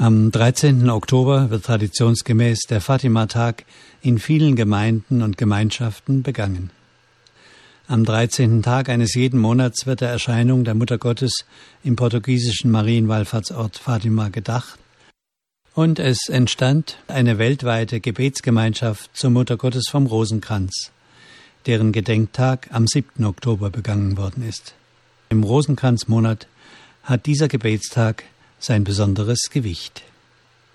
Am 13. Oktober wird traditionsgemäß der Fatima-Tag in vielen Gemeinden und Gemeinschaften begangen. Am 13. Tag eines jeden Monats wird der Erscheinung der Mutter Gottes im portugiesischen Marienwallfahrtsort Fatima gedacht und es entstand eine weltweite Gebetsgemeinschaft zur Mutter Gottes vom Rosenkranz, deren Gedenktag am 7. Oktober begangen worden ist. Im Rosenkranzmonat hat dieser Gebetstag sein besonderes Gewicht.